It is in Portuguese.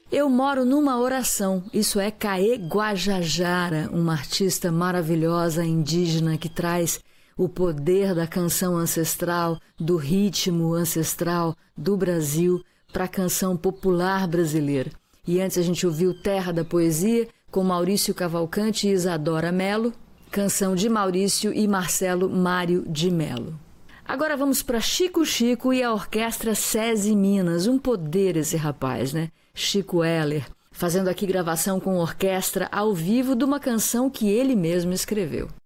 Eu Moro Numa Oração, isso é Caê Guajajara, uma artista maravilhosa indígena que traz o poder da canção ancestral, do ritmo ancestral do Brasil para a canção popular brasileira. E antes a gente ouviu Terra da Poesia, com Maurício Cavalcante e Isadora Mello, canção de Maurício e Marcelo Mário de Mello. Agora vamos para Chico Chico e a Orquestra SESI Minas. Um poder esse rapaz, né? Chico Heller, fazendo aqui gravação com orquestra ao vivo de uma canção que ele mesmo escreveu.